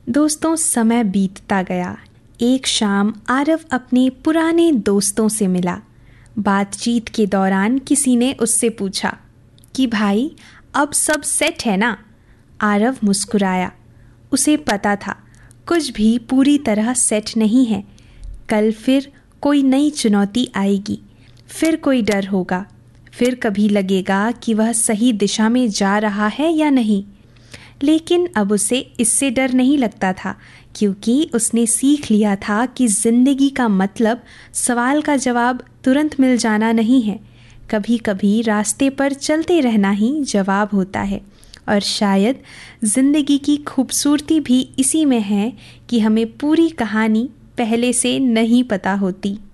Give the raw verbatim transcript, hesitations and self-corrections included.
दोस्तों, समय बीतता गया। एक शाम आरव अपने पुराने दोस्तों से मिला। बातचीत के दौरान किसी ने उससे पूछा कि भाई, अब सब सेट है ना? आरव मुस्कुराया। उसे पता था कुछ भी पूरी तरह सेट नहीं है। कल फिर कोई नई चुनौती आएगी, फिर कोई डर होगा, फिर कभी लगेगा कि वह सही दिशा में जा रहा है या नहीं। लेकिन अब उसे इससे डर नहीं लगता था, क्योंकि उसने सीख लिया था कि ज़िंदगी का मतलब सवाल का जवाब तुरंत मिल जाना नहीं है। कभी कभी रास्ते पर चलते रहना ही जवाब होता है। और शायद ज़िंदगी की खूबसूरती भी इसी में है कि हमें पूरी कहानी पहले से नहीं पता होती।